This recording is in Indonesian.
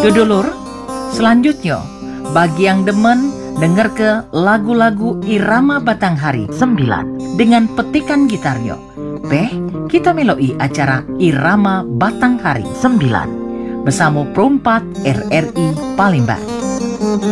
Dudulur, selanjutnya bagi yang demen denger ke lagu-lagu irama Batanghari 9 dengan petikan gitarnya. Kita meloi acara irama Batanghari 9 bersama Perumpat RRI Palembang.